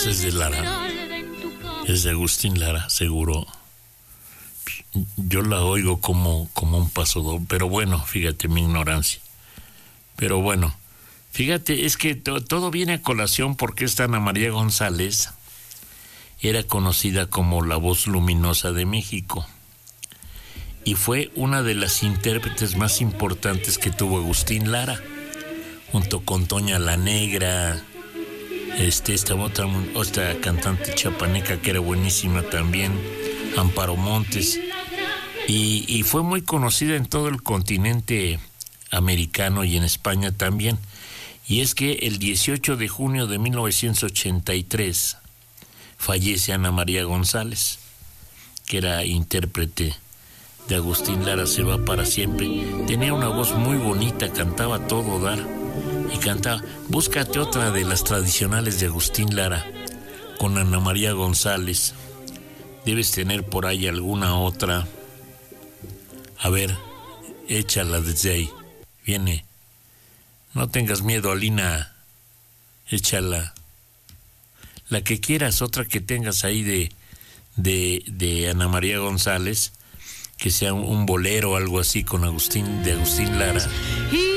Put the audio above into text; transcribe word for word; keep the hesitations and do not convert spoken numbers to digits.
Es de Lara, es de Agustín Lara, seguro. Yo la oigo como, como un pasodoble, pero bueno, fíjate mi ignorancia. Pero bueno, fíjate, es que to, todo viene a colación porque esta Ana María González era conocida como la voz luminosa de México y fue una de las intérpretes más importantes que tuvo Agustín Lara, junto con Toña la Negra, este, esta otra, otra cantante chapaneca que era buenísima también, Amparo Montes, y, y fue muy conocida en todo el continente americano y en España también. Y es que el dieciocho de junio de mil novecientos ochenta y tres fallece Ana María González, que era intérprete de Agustín Lara, se va para siempre. Tenía una voz muy bonita, cantaba todo dar y cantaba. Búscate otra de las tradicionales de Agustín Lara con Ana María González. Debes tener por ahí alguna otra. A ver, échala desde ahí. Viene. No tengas miedo, Alina. Échala. La que quieras, otra que tengas ahí de, de, de Ana María González, que sea un, un bolero o algo así con Agustín, de Agustín Lara.